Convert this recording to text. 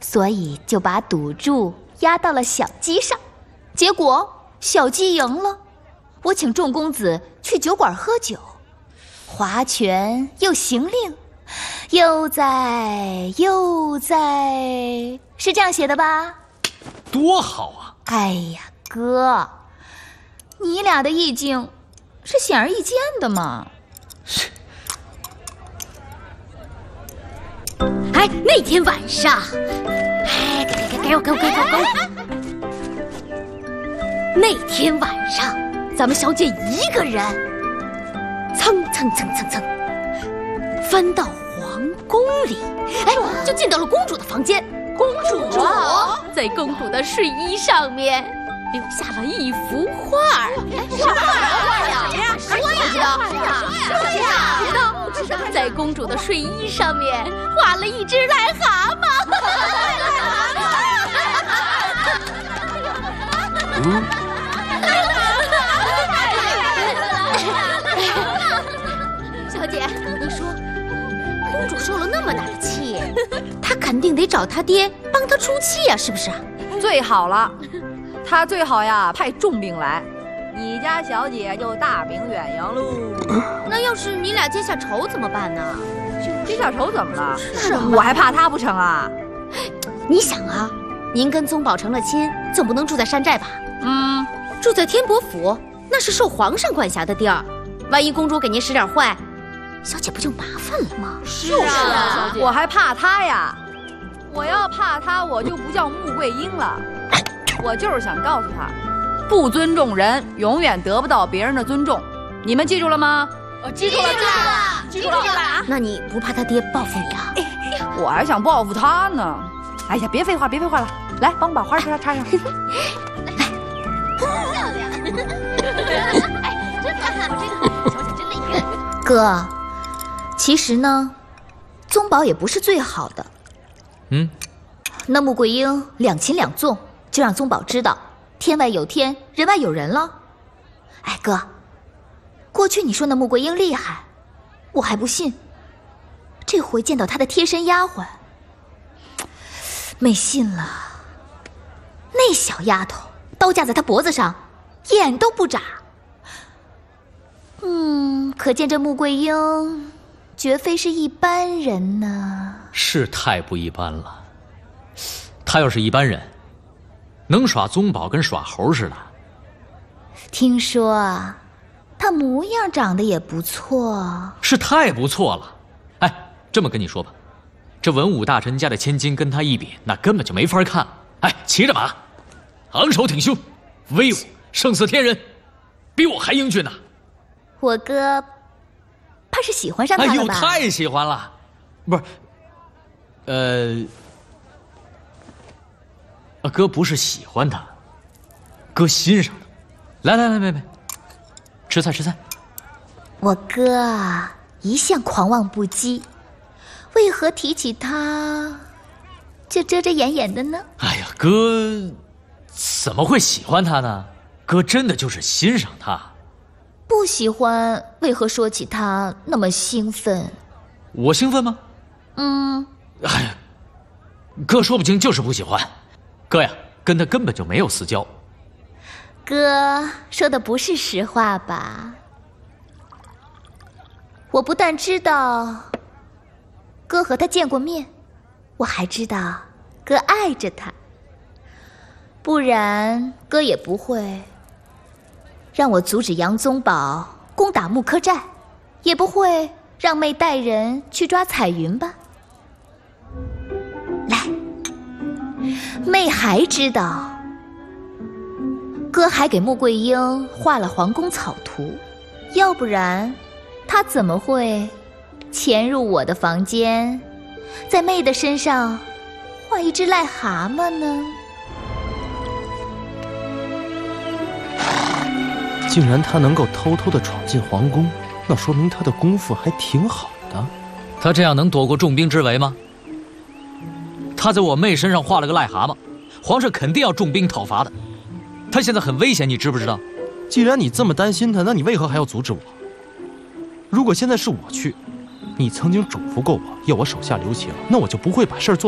所以就把赌注压到了小鸡上。结果小鸡赢了，我请众公子去酒馆喝酒，划拳又行令，悠哉悠哉，是这样写的吧？ 多好啊！ 哎呀，哥，你俩的意境是显而易见的嘛。 哎，那天晚上，哎，给我！那天晚上，咱们小姐一个人，蹭，翻到皇宫里，哎，就进到了公主的房间。公主在公主的睡衣上面留下了一幅画儿。什么画呀？说呀！在公主的睡衣上面画了一只癞蛤蟆。小姐，你说公主受了那么大的气，她肯定得找她爹帮她出气呀，是不是？ 最好了，她最好呀派重兵来，你家小姐就大名远扬喽。 那要是你俩结下仇怎么办呢？ 结下仇怎么了？我还怕她不成啊？ 你想啊，您跟宗保成了亲，总不能住在山寨吧？住在天伯府，那是受皇上管辖的地儿。万一公主给您使点坏，小姐不就麻烦了吗？ 是啊，我还怕她呀。我要怕她，我就不叫穆桂英了。我就是想告诉她，不尊重人，永远得不到别人的尊重。你们记住了吗？ 记住了。那你不怕他爹报复你啊？ 我还想报复他呢。哎呀，别废话了，来，帮我把花插上。 漂亮！哎，真好，这个小姐真厉害。 哥，其实呢，宗保也不是最好的。那穆桂英两擒两纵，就让宗保知道天外有天，人外有人了。哎，哥，过去你说那穆桂英厉害，我还不信。这回见到她的贴身丫鬟，没信了。那小丫头刀架在她脖子上，眼都不眨。可见这穆桂英绝非是一般人呢。 是太不一般了。她要是一般人，能耍宗保跟耍猴似的。 听说啊，她模样长得也不错。 是太不错了。哎，这么跟你说吧，这文武大臣家的千金跟她一比，那根本就没法看。哎，骑着马，昂首挺胸，威武胜似天人，比我还英俊呢。 我哥怕是喜欢上他了吧？ 哎呦，太喜欢了。不是，哥不是喜欢他，哥欣赏他。来，妹妹，吃菜。 我哥啊，一向狂妄不羁，为何提起他就遮遮掩掩的呢？ 哎呀，哥怎么会喜欢他呢？哥真的就是欣赏他。 不喜欢，为何说起他那么兴奋？ 我兴奋吗？哎呀，哥说不清就是不喜欢。哥呀，跟他根本就没有私交。 哥说的不是实话吧？我不但知道哥和他见过面，我还知道哥爱着他，不然哥也不会让我阻止杨宗保攻打木柯寨，也不会让妹带人去抓彩云吧。来，妹还知道哥还给穆桂英画了皇宫草图，要不然他怎么会潜入我的房间，在妹的身上画一只癞蛤蟆呢？ 竟然他能够偷偷地闯进皇宫，那说明他的功夫还挺好的。 他这样能躲过重兵之围吗？他在我妹身上画了个癞蛤蟆，皇上肯定要重兵讨伐的。他现在很危险，你知不知道？ 既然你这么担心他，那你为何还要阻止我？如果现在是我去，你曾经嘱咐过我要我手下留情，那我就不会把事儿做